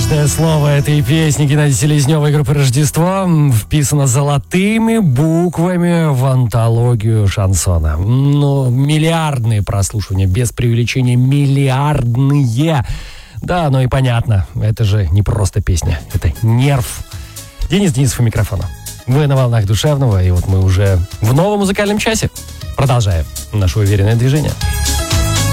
Каждое слово этой песни Геннадия Селезнева и группы «Рождество» вписано золотыми буквами в антологию шансона. Ну, миллиардные прослушивания, без преувеличения, миллиардные. Да, ну и понятно, это же не просто песня, это нерв. Денис Денисов у микрофона. Вы на волнах душевного, и вот мы уже в новом музыкальном часе. Продолжаем наше уверенное движение.